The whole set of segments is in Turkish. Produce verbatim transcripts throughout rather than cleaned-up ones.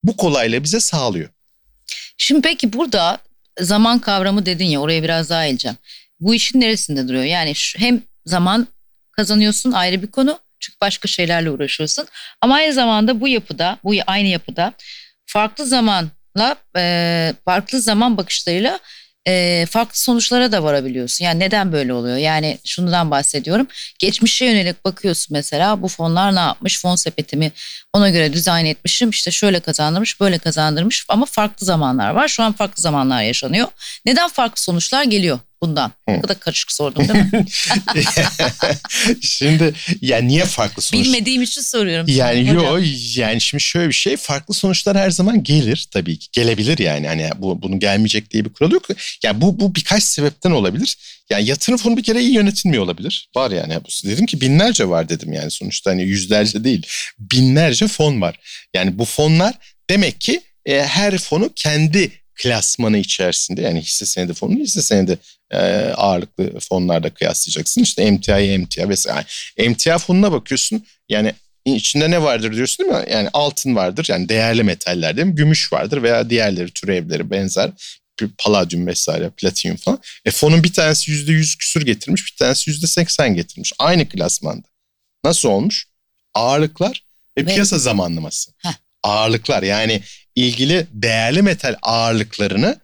bu kolaylığı bize sağlıyor. Şimdi peki burada zaman kavramı dedin ya, oraya biraz daha eğileceğim. Bu işin neresinde duruyor? Yani şu, hem zaman kazanıyorsun, ayrı bir konu. Çünkü başka şeylerle uğraşıyorsun. Ama aynı zamanda bu yapıda, bu aynı yapıda farklı zamanla, e, farklı zaman bakışlarıyla e, farklı sonuçlara da varabiliyorsun. Yani neden böyle oluyor? Yani şundan bahsediyorum. Geçmişe yönelik bakıyorsun mesela, bu fonlar ne yapmış? Fon sepetimi ona göre dizayn etmişim. İşte şöyle kazandırmış, böyle kazandırmış ama farklı zamanlar var. Şu an farklı zamanlar yaşanıyor. Neden farklı sonuçlar geliyor bundan? Bu kadar karışık sordum değil mi? Şimdi yani niye farklı sonuç? Bilmediğim için soruyorum. Yani yo, yani şimdi şöyle bir şey, farklı sonuçlar her zaman gelir tabii ki, gelebilir yani hani bu bunun gelmeyecek diye bir kural yok. Yani bu bu birkaç sebepten olabilir. Yani yatırım fonu bir kere iyi yönetilmiyor olabilir. Var yani, dedim ki binlerce var dedim, yani sonuçta hani yüzlerce değil, binlerce fon var. Yani bu fonlar demek ki e, her fonu kendi klasmanı içerisinde, yani hisse senedi fonu hisse senedi e, ağırlıklı fonlarda kıyaslayacaksın. İşte emtiayı emtia vesaire. Emtia fonuna bakıyorsun, yani içinde ne vardır diyorsun değil mi? Yani altın vardır, yani değerli metaller değil mi? Gümüş vardır veya diğerleri, türevleri benzer. Paladyum vesaire, platinyum falan. E fonun bir tanesi yüzde yüz küsür getirmiş, bir tanesi yüzde seksen getirmiş. Aynı klasmanda. Nasıl olmuş? Ağırlıklar ve, ve... piyasa zamanlaması. Heh. Ağırlıklar, yani ilgili değerli metal ağırlıklarını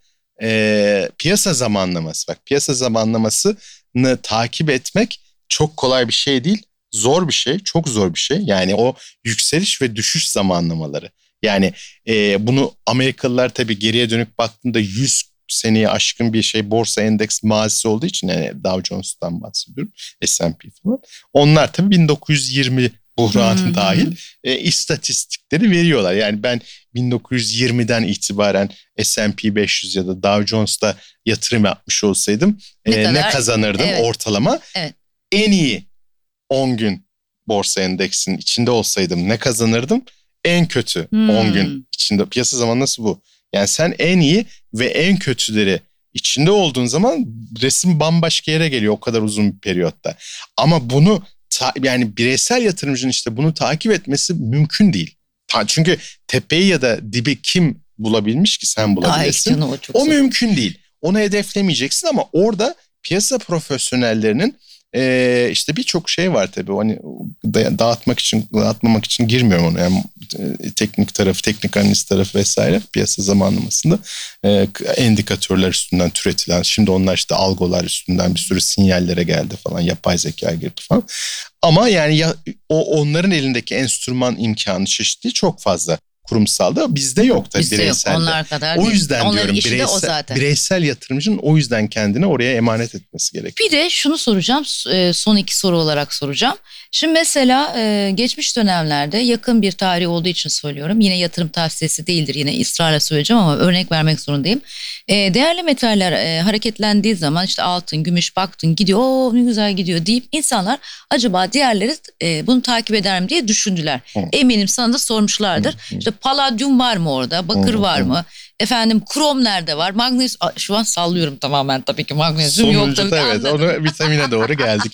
e, piyasa zamanlaması. Bak, piyasa zamanlamasını takip etmek çok kolay bir şey değil. Zor bir şey, çok zor bir şey. Yani o yükseliş ve düşüş zamanlamaları. Yani e, bunu Amerikalılar tabii geriye dönük baktığında yüz seneye aşkın bir şey, borsa endeks mazisi olduğu için, yani Dow Jones'tan bahsediyorum, S and P falan. Onlar tabii bin dokuz yüz yirmi buhranı hmm. dahil e, istatistikleri veriyorlar. Yani ben bin dokuz yüz yirmiden itibaren S and P beş yüz ya da Dow Jones'ta yatırım yapmış olsaydım ne, e, ne kazanırdım, evet, ortalama? Evet. En iyi on gün borsa endeksinin içinde olsaydım ne kazanırdım? En kötü hmm. on gün içinde. Piyasa zamanı nasıl bu? Yani sen en iyi ve en kötüleri içinde olduğun zaman resim bambaşka yere geliyor o kadar uzun bir periyotta. Ama bunu ta, yani bireysel yatırımcının işte bunu takip etmesi mümkün değil. Ta, çünkü tepeyi ya da dibi kim bulabilmiş ki sen bulabilesin? Ay, canım, o o mümkün değil. Onu hedeflemeyeceksin ama orada piyasa profesyonellerinin Ee, işte birçok şey var tabii, hani dağıtmak için, dağıtmamak için girmiyorum ona, yani teknik tarafı, teknik analiz tarafı vesaire, piyasa zamanlamasında e, endikatörler üstünden türetilen, şimdi onlar işte algolar üstünden bir sürü sinyallere geldi falan, yapay zeka girdi falan, ama yani ya, o onların elindeki enstrüman imkanı, çeşitliği çok fazla. Kurumsalda bizde yok tabii, bizde bireyselde. Yok, onlar kadar o yüzden değil. diyorum bireysel, bireysel yatırımcının o yüzden kendini oraya emanet etmesi gerekiyor. Bir de şunu soracağım, son iki soru olarak soracağım. Şimdi mesela geçmiş dönemlerde, yakın bir tarih olduğu için söylüyorum, yine yatırım tavsiyesi değildir, yine ısrarla söyleyeceğim ama örnek vermek zorundayım. Değerli metaller hareketlendiği zaman, işte altın, gümüş, baktın gidiyor, o ne güzel gidiyor deyip insanlar acaba diğerleri bunu takip eder mi diye düşündüler. Hı. Eminim sana da sormuşlardır. Hı. Hı. İşte paladyum var mı orada? Bakır hı, var hı. mı? Efendim krom nerede var? Magnezyum, şu an sallıyorum tamamen tabii ki, magnezyum yok tabii. Evet, onu vitamine doğru geldik.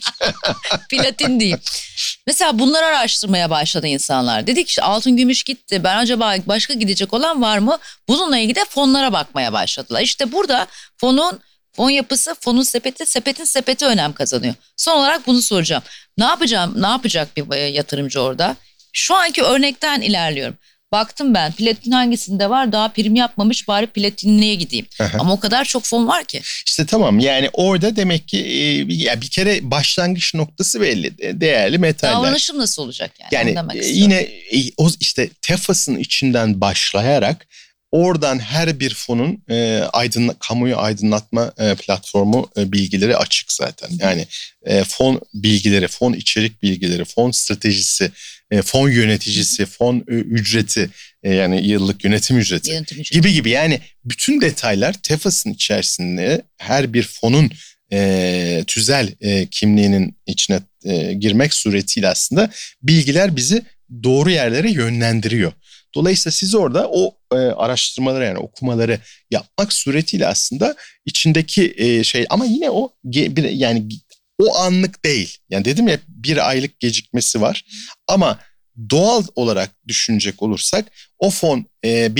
Platin değil. Mesela bunları araştırmaya başladı insanlar. Dedik işte altın, gümüş gitti. Ben acaba başka gidecek olan var mı? Bununla ilgili de fonlara bakmaya başladılar. İşte burada fonun fon yapısı, fonun sepeti, sepetin sepeti önem kazanıyor. Son olarak bunu soracağım. Ne yapacağım? Ne yapacak bir yatırımcı orada? Şu anki örnekten ilerliyorum. Baktım ben platin hangisinde var, daha prim yapmamış, bari platinliğe gideyim. Ama o kadar çok fon var ki. İşte tamam, yani orada demek ki e, ya bir kere başlangıç noktası belli. Değerli metaller. Davranışım nasıl olacak yani? Yani e, yine e, o işte Tefas'ın içinden başlayarak oradan her bir fonun e, aydınla, kamuyu aydınlatma e, platformu e, bilgileri açık zaten. Yani e, fon bilgileri, fon içerik bilgileri, fon stratejisi, e, fon yöneticisi, fon e, ücreti, e, yani yıllık yönetim ücreti, yönetim ücreti gibi gibi. Yani bütün detaylar Tefas'ın içerisinde, her bir fonun e, tüzel e, kimliğinin içine e, girmek suretiyle aslında bilgiler bizi doğru yerlere yönlendiriyor. Dolayısıyla siz orada o e, araştırmaları, yani okumaları yapmak suretiyle aslında içindeki e, şey, ama yine o bir, yani o anlık değil. Yani dedim ya, bir aylık gecikmesi var ama doğal olarak düşünecek olursak o fon e,